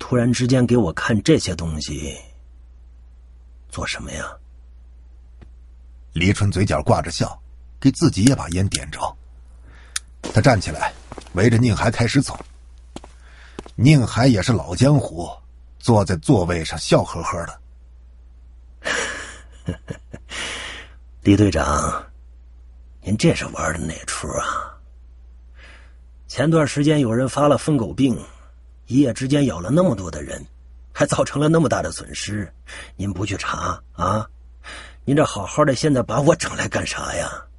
突然之间给我看这些东西，做什么呀？ 李春嘴角挂着笑，给自己也把烟点着。他站起来，围着宁海开始走。宁海也是老江湖，坐在座位上笑呵呵的。 李队长，您这是玩的哪出啊？前段时间有人发了疯狗病，一夜之间咬了那么多的人，还造成了那么大的损失，您不去查啊？您这好好的，现在把我整来干啥呀？